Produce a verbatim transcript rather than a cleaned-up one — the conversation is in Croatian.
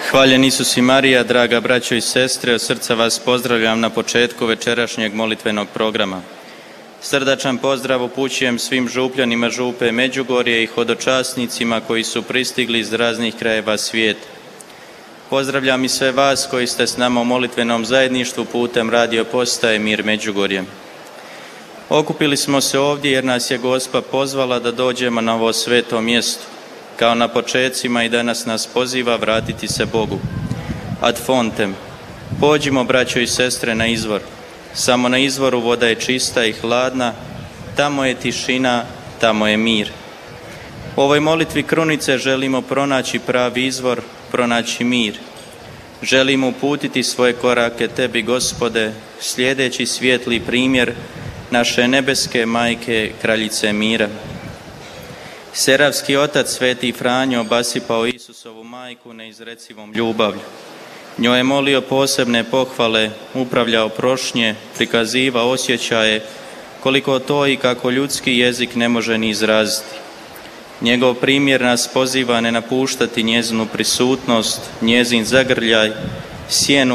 Hvaljen Isus i Marija, draga braćo i sestre, od srca vas pozdravljam na početku večerašnjeg molitvenog programa. Srdačan pozdrav upućujem svim župljanima župe Međugorje i hodočasnicima koji su pristigli iz raznih krajeva svijeta. Pozdravljam i sve vas koji ste s nama u molitvenom zajedništvu putem radio postaje Mir Međugorje. Okupili smo se ovdje jer nas je Gospa pozvala da dođemo na ovo sveto mjesto. Kao na počecima i danas nas poziva vratiti se Bogu. Ad fontem. Pođimo, braćo i sestre, na izvor. Samo na izvoru voda je čista i hladna, tamo je tišina, tamo je mir. U ovoj molitvi krunice želimo pronaći pravi izvor, pronaći mir. Želimo uputiti svoje korake Tebi, Gospode, slijedeći svijetli primjer naše nebeske majke, kraljice mira. Seravski otac Sveti Franjo obasipao Isusovu majku neizrecivom ljubavlju. Njoj je molio posebne pohvale, upravljao prošnje, prikazivao osjećaje, koliko to i kako ljudski jezik ne može ni izraziti. Njegov primjer nas poziva ne napuštati njezinu prisutnost, njezin zagrljaj, sjenu